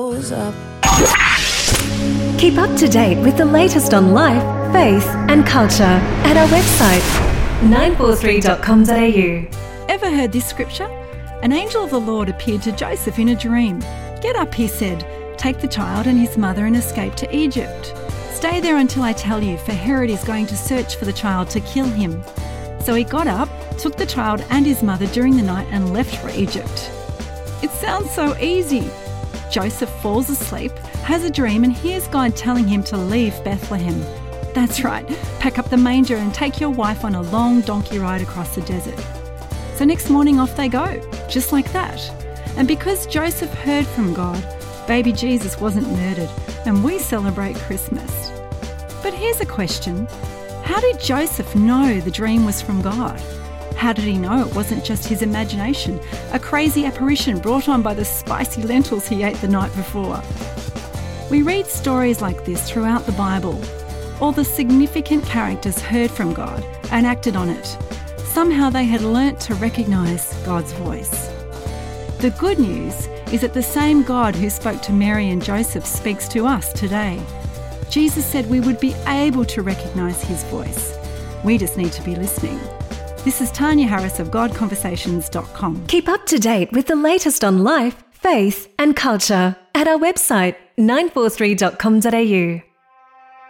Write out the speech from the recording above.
Keep up to date with the latest on life, faith and culture at our website 943.com.au. Ever heard this scripture? An angel of the Lord appeared to Joseph in a dream. "Get up," he said, "take the child and his mother and escape to Egypt. Stay there until I tell you, for Herod is going to search for the child to kill him." So he got up, took the child and his mother during the night and left for Egypt. It sounds so easy. Joseph falls asleep, has a dream and hears God telling him to leave Bethlehem. That's right, pack up the manger and take your wife on a long donkey ride across the desert. So next morning off they go, just like that. And because Joseph heard from God, baby Jesus wasn't murdered and we celebrate Christmas. But here's a question. How did Joseph know the dream was from God? How did he know it wasn't just his imagination, a crazy apparition brought on by the spicy lentils he ate the night before? We read stories like this throughout the Bible. All the significant characters heard from God and acted on it. Somehow they had learnt to recognise God's voice. The good news is that the same God who spoke to Mary and Joseph speaks to us today. Jesus said we would be able to recognise his voice. We just need to be listening. This is Tanya Harris of GodConversations.com. Keep up to date with the latest on life, faith and culture at our website 943.com.au.